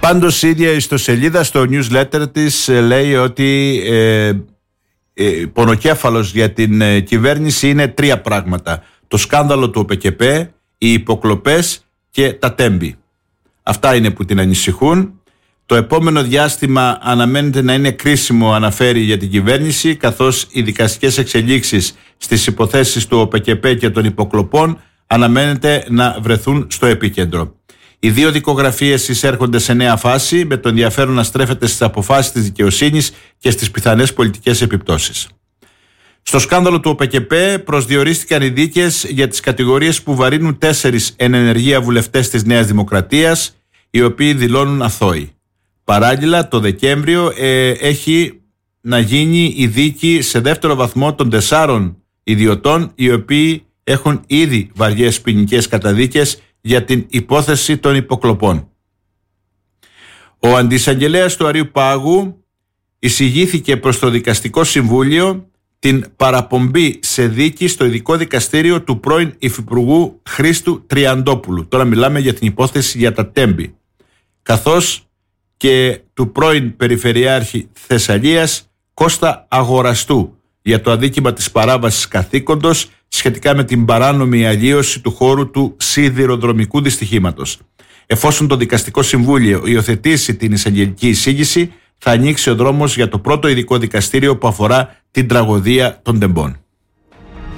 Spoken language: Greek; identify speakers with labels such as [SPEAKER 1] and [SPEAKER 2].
[SPEAKER 1] Πάντως η ίδια ιστοσελίδα στο newsletter της λέει ότι πονοκέφαλος για την κυβέρνηση είναι 3 πράγματα: το σκάνδαλο του ΟΠΕΚΕΠΕ, οι υποκλοπές και τα τέμπη. Αυτά είναι που την ανησυχούν. Το επόμενο διάστημα αναμένεται να είναι κρίσιμο, αναφέρει, για την κυβέρνηση, καθώς οι δικαστικές εξελίξεις στις υποθέσεις του ΟΠΕΚΕΠΕ και των υποκλοπών αναμένεται να βρεθούν στο επίκεντρο. Οι 2 δικογραφίες εισέρχονται σε νέα φάση, με το ενδιαφέρον να στρέφεται στις αποφάσεις της δικαιοσύνης και στις πιθανές πολιτικές επιπτώσεις. Στο σκάνδαλο του ΟΠΕΚΕΠΕ προσδιορίστηκαν οι δίκες για τις κατηγορίες που βαρύνουν 4 εν ενεργεία βουλευτές της Νέας Δημοκρατίας, οι οποίοι δηλώνουν αθώοι. Παράλληλα, το Δεκέμβριο έχει να γίνει η δίκη σε δεύτερο βαθμό των 4 ιδιωτών, οι οποίοι έχουν ήδη βαριές ποινικές καταδίκες για την υπόθεση των υποκλοπών. Ο αντισαγγελέας του Αριού Πάγου εισηγήθηκε προς το Δικαστικό Συμβούλιο την παραπομπή σε δίκη στο ειδικό δικαστήριο του πρώην Υφυπουργού Χρήστου Τριαντόπουλου. Τώρα μιλάμε για την υπόθεση για τα τέμπη, καθώς και του πρώην Περιφερειάρχη Θεσσαλίας Κώστα Αγοραστού για το αδίκημα της παράβασης καθήκοντος σχετικά με την παράνομη αλλίωση του χώρου του σιδηροδρομικού δυστυχήματος. Εφόσον το Δικαστικό Συμβούλιο υιοθετήσει την εισαγγελική εισήγηση, θα ανοίξει ο δρόμος για το πρώτο ειδικό δικαστήριο που αφορά την τραγωδία των τεμπών.